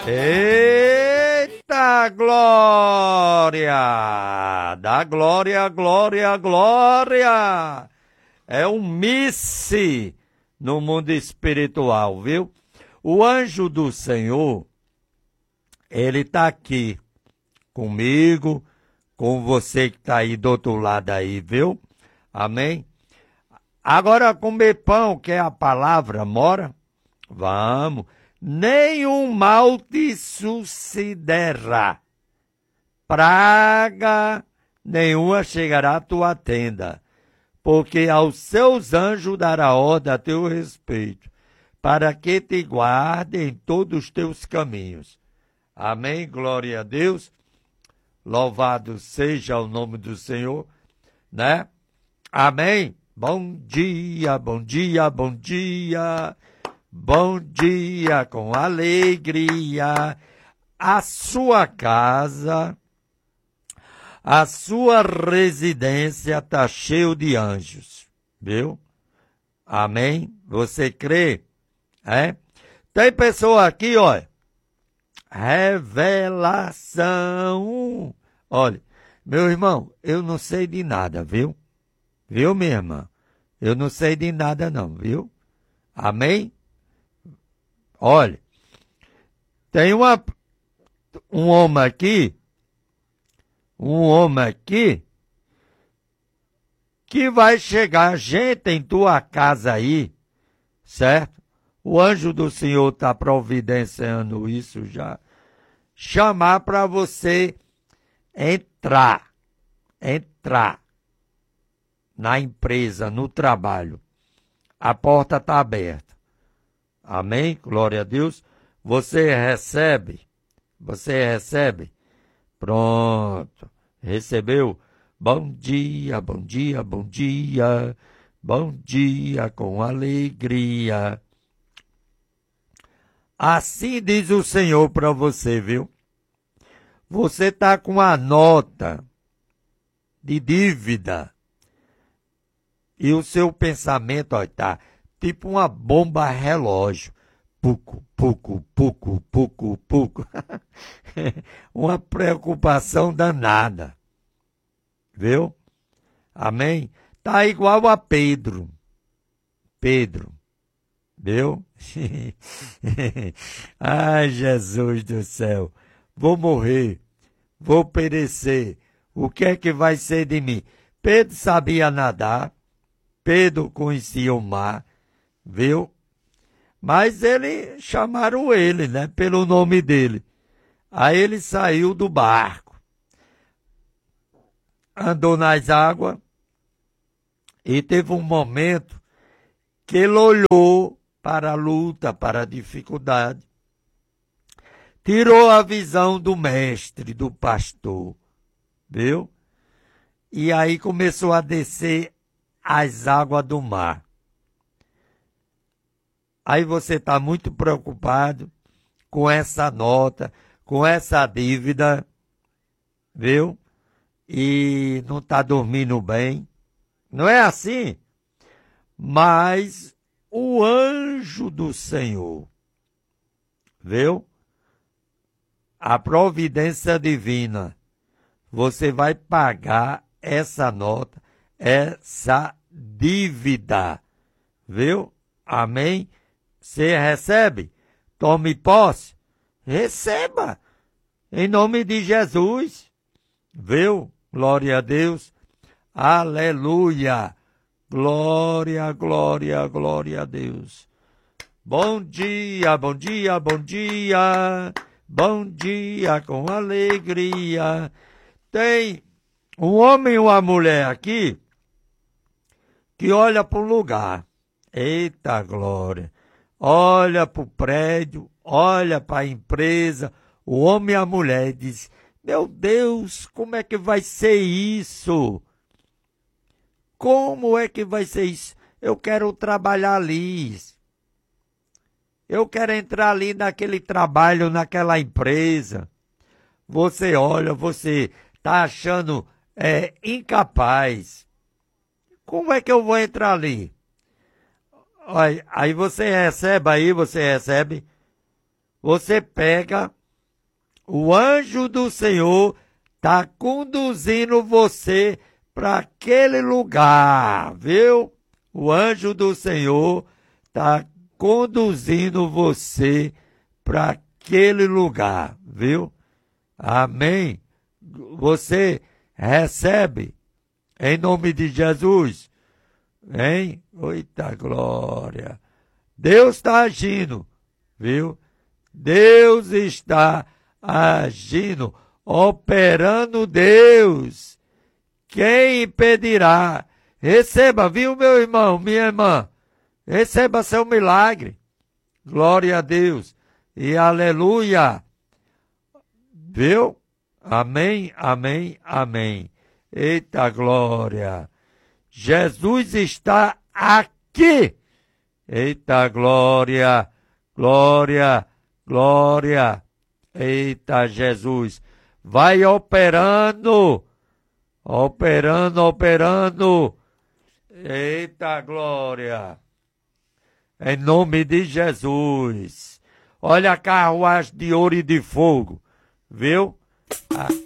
Eita glória! Dá glória, glória, glória! É um misse no mundo espiritual, viu? O anjo do Senhor, ele tá aqui comigo, com você que tá aí do outro lado aí, viu? Amém? Agora comer pão, que é a palavra, mora? Vamos. Nenhum mal te sucederá. Praga nenhuma chegará à tua tenda, porque aos seus anjos dará ordem a teu respeito, para que te guardem em todos os teus caminhos. Amém? Glória a Deus. Louvado seja o nome do Senhor, né? Amém? Bom dia, bom dia, bom dia. Bom dia com alegria. A sua casa, a sua residência está cheio de anjos, viu? Amém? Você crê? É? Tem pessoa aqui, olha. Revelação. Olha, meu irmão, eu não sei de nada, viu? Viu, minha irmã? Eu não sei de nada não, viu? Amém? Olha, tem um homem aqui, que vai chegar gente em tua casa aí, certo? O anjo do Senhor está providenciando isso já. Chamar para você entrar na empresa, no trabalho. A porta está aberta. Amém? Glória a Deus. Você recebe. Pronto. Recebeu? Bom dia, bom dia, bom dia. Bom dia com alegria. Assim diz o Senhor para você, viu? Você está com a nota de dívida. E o seu pensamento está tipo uma bomba relógio. Puco, puco, puco, puco, puco. Uma preocupação danada. Viu? Amém? Tá igual a Pedro. Viu? Ai, Jesus do céu. Vou morrer. Vou perecer. O que é que vai ser de mim? Pedro sabia nadar. Pedro conhecia o mar, viu? Mas chamaram ele, né? Pelo nome dele. Aí ele saiu do barco. Andou nas águas. E teve um momento que ele olhou para a luta, para a dificuldade. Tirou a visão do mestre, do pastor, viu? E aí começou a descer as águas do mar. Aí você está muito preocupado com essa nota, com essa dívida, viu? E não está dormindo bem. Não é assim? Mas o anjo do Senhor, viu? A providência divina. Você vai pagar essa nota, essa dívida, viu? Amém? Você recebe? Tome posse? Receba, em nome de Jesus, viu? Glória a Deus, aleluia, glória, glória, glória a Deus. Bom dia, bom dia, bom dia, bom dia com alegria. Tem um homem e uma mulher aqui que olha para o lugar. Eita glória! Olha para o prédio, olha para a empresa, o homem e a mulher diz: meu Deus, como é que vai ser isso? Como é que vai ser isso? Eu quero trabalhar ali. Eu quero entrar ali naquele trabalho, naquela empresa. Você olha, você está achando incapaz. Como é que eu vou entrar ali? Aí você recebe, você pega O anjo do Senhor está conduzindo você para aquele lugar, viu? O anjo do Senhor está conduzindo você para aquele lugar, viu? Amém? Você recebe em nome de Jesus, hein? Eita glória! Deus está agindo, viu? Deus está agindo, operando Deus. Quem impedirá? Receba, viu, meu irmão, minha irmã? Receba seu milagre. Glória a Deus. E aleluia. Viu? Amém, amém, amém. Eita glória. Jesus está aqui. Eita glória, glória, glória. Eita Jesus. Vai operando. Operando, operando. Eita glória. Em nome de Jesus. Olha a carruagem de ouro e de fogo. Viu?